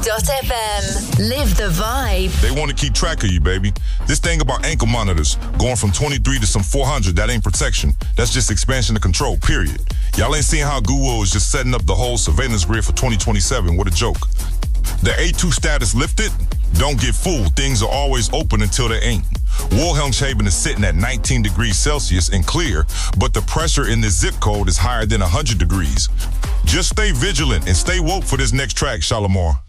Wool.fm. Live the vibe. They want to keep track of you, baby. This thing about ankle monitors, going from 23 to some 400, that ain't protection. That's just expansion of control, period. Y'all ain't seeing how Google is just setting up the whole surveillance grid for 2027. What a joke. The A2 status lifted? Don't get fooled. Things are always open until they ain't. Wilhelmshaven is sitting at 19 degrees Celsius and clear, but the pressure in this zip code is higher than 100 degrees. Just stay vigilant and stay woke for this next track, Shalimar.